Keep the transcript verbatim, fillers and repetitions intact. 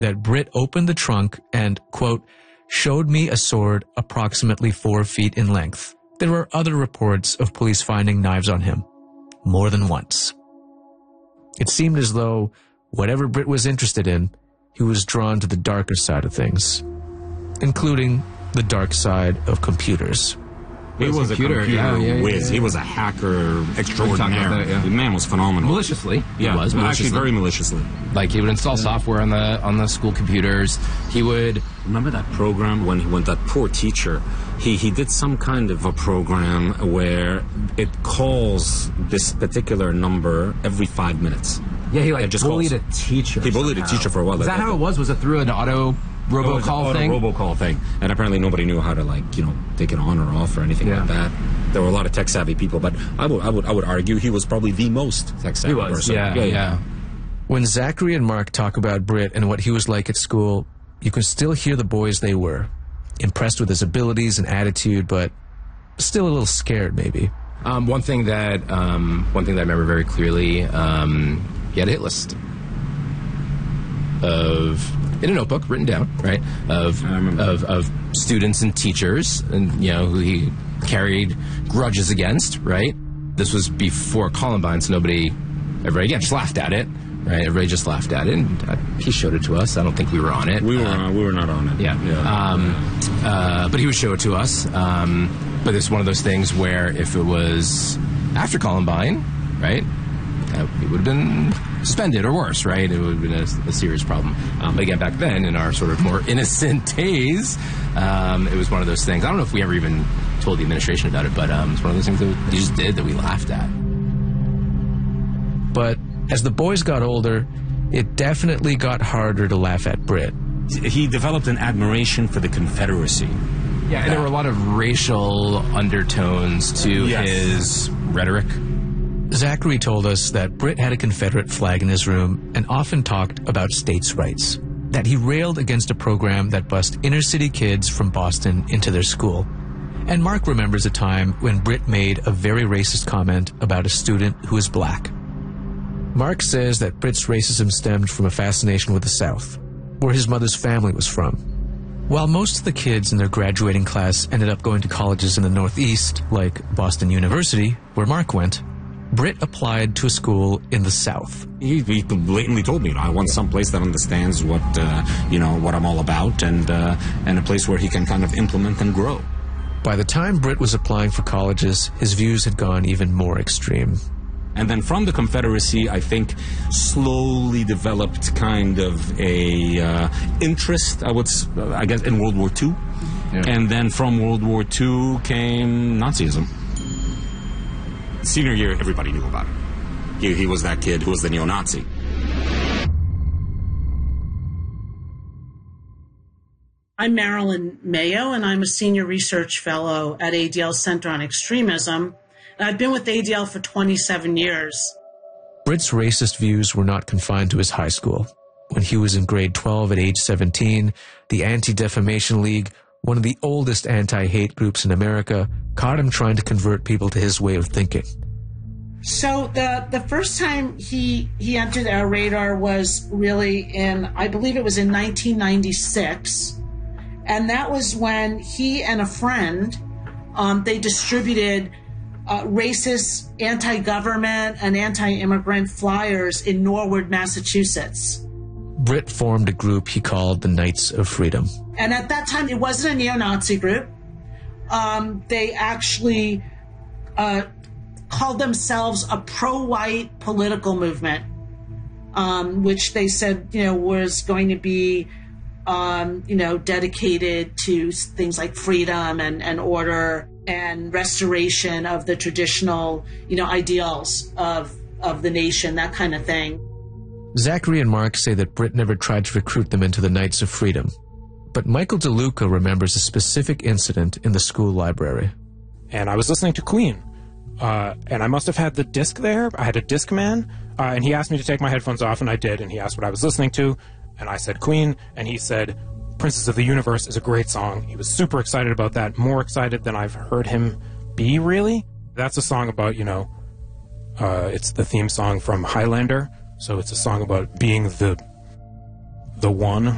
that Britt opened the trunk and, quote, showed me a sword approximately four feet in length. There were other reports of police finding knives on him, more than once. It seemed as though whatever Britt was interested in, he was drawn to the darker side of things, including the dark side of computers. He was computer, a computer yeah, yeah, yeah, whiz. Yeah. He was a hacker extraordinaire. That, yeah. The man was phenomenal. Maliciously, he yeah, was maliciously. actually very maliciously. Like he would install yeah. software on the on the school computers. He would remember that program when when that poor teacher. He he did some kind of a program where it calls this particular number every five minutes. Yeah, he like just bullied calls. a teacher. He bullied somehow. a teacher for a while. Is that how it was? Was it through an auto robocall thing? Robocall thing, and apparently nobody knew how to like you know take it on or off or anything yeah. like that. There were a lot of tech savvy people, but I would I would I would argue he was probably the most tech savvy he was. person. Yeah, yeah, yeah. When Zachary and Mark talk about Britt and what he was like at school, you can still hear the boys they were. Impressed with his abilities and attitude, but still a little scared, maybe. Um, one thing that um, one thing that I remember very clearly, um, he had a hit list of in a notebook, written down, right? Of of, of students and teachers, and you know who he carried grudges against, right? This was before Columbine, so nobody, everybody again just laughed at it. Right, everybody just laughed at it, and uh, he showed it to us. I don't think we were on it. We were, uh, uh, we were not on it. Yeah, yeah. Um, uh, but he would show it to us. Um, but it's one of those things where if it was after Columbine, right, uh, it would have been suspended or worse, right? It would have been a, a serious problem. Um, but again, back then, in our sort of more innocent days, um, it was one of those things. I don't know if we ever even told the administration about it, but um, it's one of those things that we just did that we laughed at. But as the boys got older, it definitely got harder to laugh at Britt. He developed an admiration for the Confederacy. Yeah, and there were a lot of racial undertones to yes. his rhetoric. Zachary told us that Britt had a Confederate flag in his room and often talked about states' rights, that he railed against a program that bussed inner-city kids from Boston into their school. And Mark remembers a time when Britt made a very racist comment about a student who is black. Mark says that Britt's racism stemmed from a fascination with the South, where his mother's family was from. While most of the kids in their graduating class ended up going to colleges in the Northeast, like Boston University, where Mark went, Britt applied to a school in the South. He, he blatantly told me, you know, I want some place that understands what, uh, you know, what I'm all about, and uh, and a place where he can kind of implement and grow. By the time Britt was applying for colleges, his views had gone even more extreme. And then from the Confederacy, I think, slowly developed kind of a uh, interest, I would, I guess, in World War Two. Yeah. And then from World War Two came Nazism. Senior year, everybody knew about it. He, he was that kid who was the neo-Nazi. I'm Marilyn Mayo, and I'm a senior research fellow at A D L's Center on Extremism. I've been with A D L for twenty-seven years. Britt's racist views were not confined to his high school. When he was in grade twelve at age seventeen, the Anti-Defamation League, one of the oldest anti-hate groups in America, caught him trying to convert people to his way of thinking. So the the first time he he entered our radar was really in, I believe it was in nineteen ninety-six. And that was when he and a friend, um, they distributed Uh, racist, anti-government, and anti-immigrant flyers in Norwood, Massachusetts. Britt formed a group he called the Knights of Freedom. And at that time, it wasn't a neo-Nazi group. Um, they actually uh, called themselves a pro-white political movement, um, which they said, you know, was going to be, um, you know, dedicated to things like freedom and, and order and restoration of the traditional, you know, ideals of of the nation, that kind of thing. Zachary and Mark say that Britt never tried to recruit them into the Knights of Freedom. But Michael DeLuca remembers a specific incident in the school library. And I was listening to Queen, uh, and I must have had the disc there. I had a Discman, uh, and he asked me to take my headphones off, and I did, and he asked what I was listening to, and I said Queen, and he said, Princess of the Universe is a great song. He was super excited about that, more excited than I've heard him be, really. That's a song about, you know, uh, it's the theme song from Highlander, so it's a song about being the the one